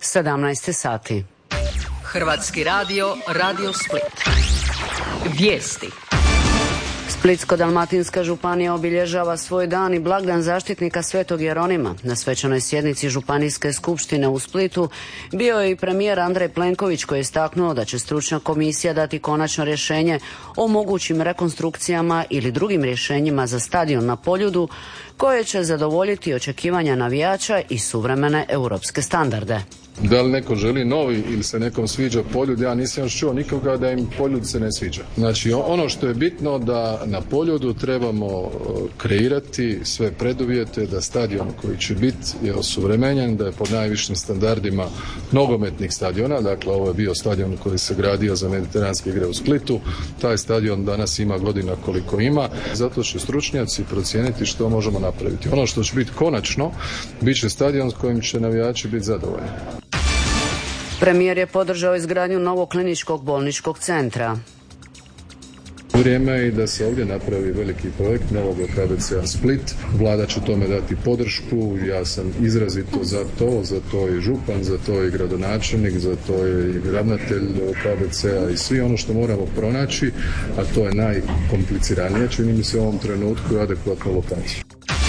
17 sati. Hrvatski radio, Radio Split. Vijesti. Splitsko-dalmatinska županija obilježava svoj dan i blagdan zaštitnika Svetog Jeronima. Na svečanoj sjednici Županijske skupštine u Splitu bio je i premijer Andrej Plenković koji je istaknuo da će stručna komisija dati konačno rješenje o mogućim rekonstrukcijama ili drugim rješenjima za stadion na Poljudu koje će zadovoljiti očekivanja navijača i suvremene europske standarde. Da li neko želi novi ili se nekom sviđa Poljud, ja nisam još čuo nikoga da im Poljud se ne sviđa. Znači ono što je bitno da na Poljudu trebamo kreirati sve preduvjete da stadion koji će biti je osuvremenjen, da je po najvišim standardima nogometnih stadiona, dakle ovo je bio stadion koji se gradio za mediteranske igre u Splitu, taj stadion danas ima godina koliko ima, zato će stručnjaci procijeniti što možemo napraviti. Ono što će biti konačno, bit će stadion s kojim će navijači biti zadovoljni. Premijer je podržao izgradnju novog kliničkog bolničkog centra. Vrijeme je i da se ovdje napravi veliki projekt novog KBC-a Split. Vlada će tome dati podršku, ja sam izrazito za to je župan, za to je gradonačelnik, za to je i ravnatelj KBC-a i svi ono što moramo pronaći, a to je najkompliciranije, čini mi se u ovom trenutku, adekvatnu lokaciju.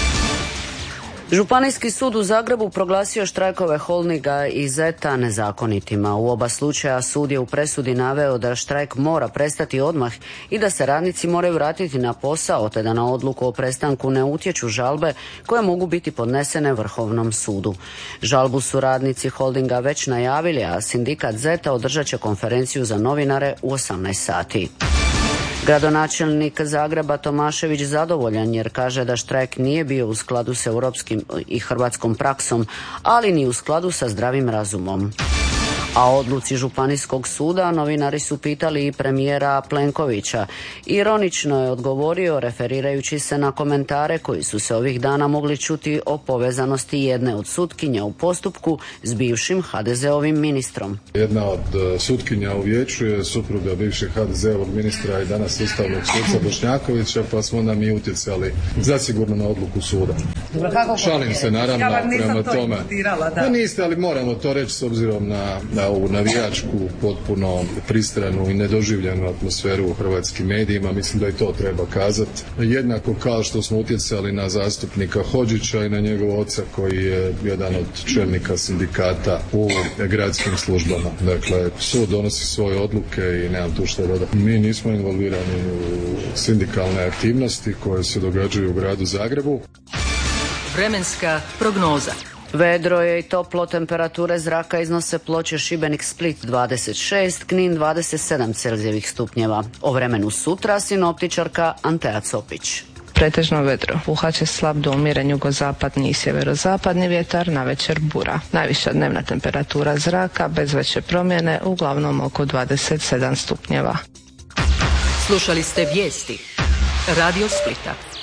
Županijski sud u Zagrebu proglasio štrajkove Holdinga i Zeta nezakonitima. U oba slučaja sud je u presudi naveo da štrajk mora prestati odmah i da se radnici moraju vratiti na posao, te da na odluku o prestanku ne utječu žalbe koje mogu biti podnesene Vrhovnom sudu. Žalbu su radnici Holdinga već najavili, a sindikat Zeta održat će konferenciju za novinare u 18 sati. Gradonačelnik Zagreba Tomašević zadovoljan jer kaže da štrajk nije bio u skladu s europskim i hrvatskom praksom, ali ni u skladu sa zdravim razumom. A o odluci Županijskog suda novinari su pitali i premijera Plenkovića. Ironično je odgovorio referirajući se na komentare koji su se ovih dana mogli čuti o povezanosti jedne od sutkinja u postupku s bivšim HDZ-ovim ministrom. Jedna od sutkinja u vijeću je supruga bivšeg HDZ-ovog ministra i danas ustavnog suca Bošnjakovića, pa smo onda mi utjecali zasigurno na odluku suda. Šalim se naravno prema tome. Da niste, ali moramo to reći s obzirom na ovu navijačku, potpuno pristranu i nedoživljenu atmosferu u hrvatskim medijima. Mislim da i to treba kazati. Jednako kao što smo utjecali na zastupnika Hodžića i na njegov oca koji je jedan od čelnika sindikata u gradskim službama. Dakle, sud donosi svoje odluke i nemam tu što dodati. Mi nismo involvirani u sindikalne aktivnosti koje se događaju u gradu Zagrebu. Vremenska prognoza. Vedro je i toplo, temperature zraka iznose Ploče, Šibenik, Split 26, Knin 27 Celzijevih stupnjeva. O vremenu sutra sinoptičarka Antea Copić. Pretežno vedro. Puhat će slab do umjeren jugozapadni i sjeverozapadni vjetar, navečer bura. Najviša dnevna temperatura zraka bez veće promjene, uglavnom oko 27 stupnjeva. Slušali ste vijesti Radio Splita.